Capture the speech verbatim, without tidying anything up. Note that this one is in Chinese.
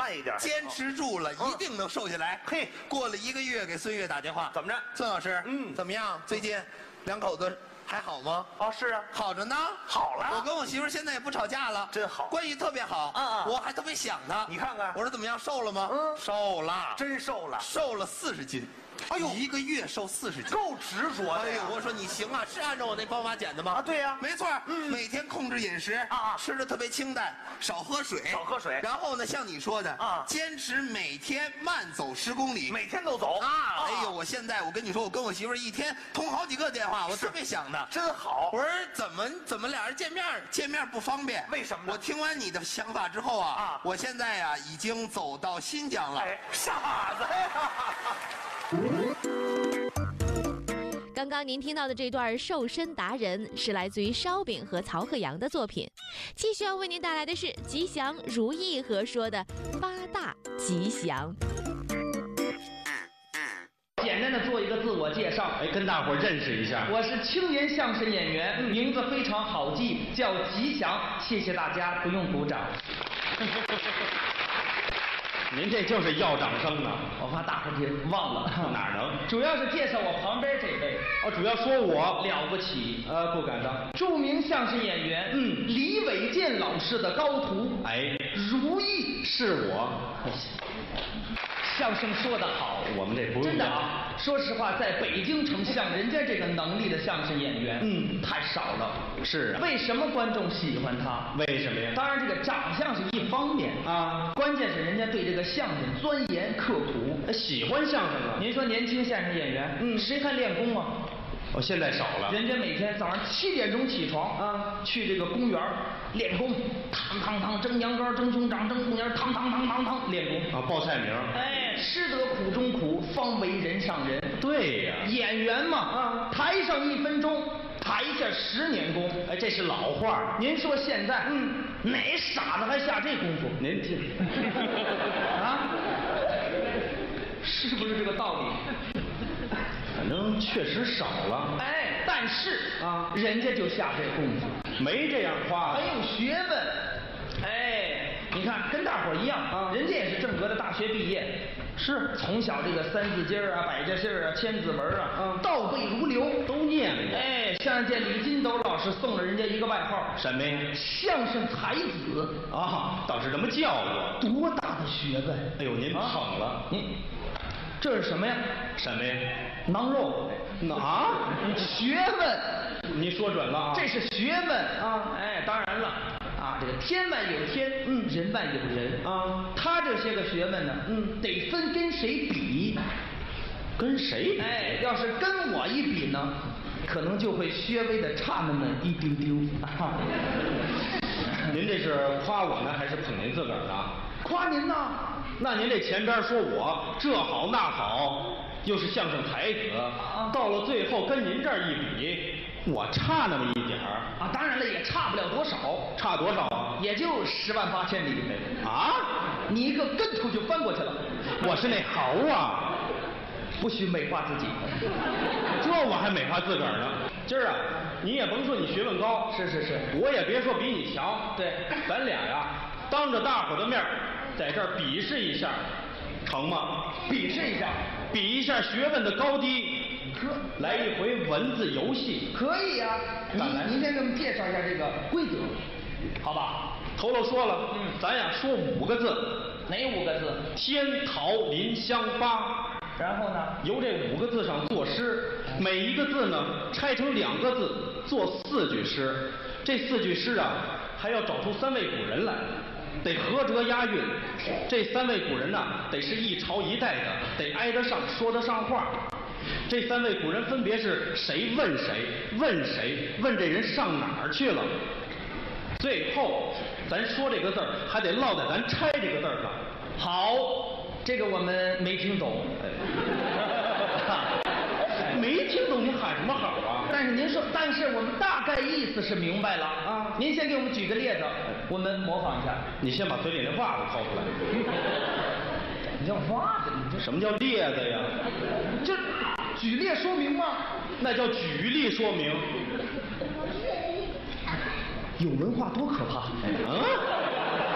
慢一点， 坚持住了，一定能瘦下来。 嘿， 过了一个月，给孙越打电话， 怎么着？ 孙老师， 嗯， 怎么样？最近两口子还好吗？ 哦，是啊， 好着呢， 好了。 我跟我媳妇现在也不吵架了， 真好， 关系特别好。 嗯嗯， 我还特别想她。 你看看， 我说怎么样，瘦了吗？ 嗯， 瘦了， 真瘦了， 瘦了四十斤。哎呦，一个月瘦四十斤， 够执着的。 哎呦，我说你行啊，是按照我那方法减的吗？ 啊，对呀， 没错，嗯，每天控制饮食啊，吃的特别清淡，少喝水， 少喝水。 然后呢，像你说的啊，坚持每天慢走十公里， 每天都走啊。哎呦，我现在我跟你说，我跟我媳妇一天通好几个电话，我特别想她， 真好。 我说怎么怎么俩人见面见面不方便？ 为什么呢？ 我听完你的想法之后啊，啊，我现在呀已经走到新疆了。 哎，傻子呀！ 刚刚您听到的这段瘦身达人是来自于烧饼和曹鹤阳的作品。继续要为您带来的是吉祥如意和说的八大吉祥。 简单的做一个自我介绍， 哎，跟大伙儿认识一下。 我是青年相声演员，名字非常好记，叫吉祥。谢谢大家，不用鼓掌。 您这就是要掌声呢， 我怕大伙儿忘了。 哪能？ 主要是介绍我旁边这位。 哦，主要说我了不起， 呃，不敢当。 著名相声演员，嗯，李伟健老师的高徒。 哎， 如意是我。 相声说得好， 我们这不用真的啊。说实话，在北京城像人家这个能力的相声演员，嗯，太少了。 是啊。 为什么观众喜欢他？ 为什么呀？ 当然，这个长相是一方面啊，关键是人家对这个相声钻研刻苦， 喜欢相声啊。 您说年轻相声演员，嗯，谁还练功啊？ 哦，现在少了。 人家每天早上七点钟起床啊，去这个公园练功，堂堂堂蒸羊羔、蒸熊掌、蒸兔年，堂堂堂堂堂练功啊，报菜名。 哎，吃得苦中苦，方为人上人。 对呀， 演员嘛啊，台上一分钟，台下十年功。 哎，这是老话。 您说现在，嗯，哪傻子还下这功夫？ 您听啊，是不是这个道理？ 反正确实少了。 哎，但是啊，人家就下这功夫， 没这样夸， 很有学问。哎，你看跟大伙儿一样啊，人家也是正格的大学毕业，是从小这个三字经啊、百家姓啊、千字文啊，嗯，倒背如流， 都念过。 哎，相声界李金斗老师送了人家一个外号， 什么呀？ 相声才子啊，倒是这么叫我。 多大的学问！ 哎呦，您捧了， 您。这是什么呀？ 什么呀？ 囊肉。 啊？ 学问。 你说准了啊！ 这是学问啊！哎，当然了啊，这个天外有天，嗯，人外有人啊。他这些个学问呢，嗯，得分跟谁比。 跟谁比？ 哎，要是跟我一比呢，可能就会稍微的差那么一丢丢。 您这是夸我呢，还是捧您自个儿呢？ 夸您呢。 那您这前边说我这好那好，又是相声才子，啊、到了最后跟您这儿一比，我差那么一点儿啊！当然了，也差不了多少， 差多少啊？ 也就十万八千里啊！ 你一个跟头就翻过去了。 我是那猴啊！ 不许美化自己， 这我还美化自个儿呢。今儿啊，你也甭说你学问高， 是是是， 我也别说比你强， 对， 咱俩呀，当着大伙的面，在这儿比试一下，成吗？ 比试一下， 比一下学问的高低， 可来一回文字游戏， 可以呀、啊。您您先给我们介绍一下这个规则，好吧？ 头头说了，嗯，咱呀说五个字， 哪五个字？ 天桃林香八。 然后呢， 由这五个字上作诗，每一个字呢拆成两个字，做四句诗。这四句诗啊，还要找出三位古人来，得合辙押韵。这三位古人呐、啊，得是一朝一代的，得挨得上，说得上话。这三位古人分别是谁问谁，问谁，问这人上哪儿去了。最后，咱说这个字儿，还得落在咱拆这个字儿上。 好。这个我们没听懂， 没听懂你喊什么好啊？ 但是您说，但是我们大概意思是明白了啊。您先给我们举个例子，我们模仿一下。 你先把嘴里那袜子掏出来。 你叫袜子？你这什么叫列子呀？ 这举例说明吗？ 那叫举例说明。 有文化多可怕！ 嗯。